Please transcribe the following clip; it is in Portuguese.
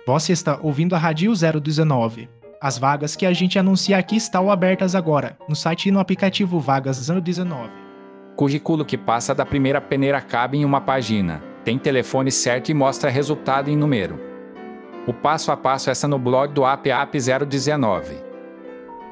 Você está ouvindo a Rádio 019. As vagas que a gente anuncia aqui estão abertas agora, no site e no aplicativo Vagas 019. Currículo que passa da primeira peneira cabe em uma página, tem telefone certo e mostra resultado em número. O passo a passo é no blog do app 019.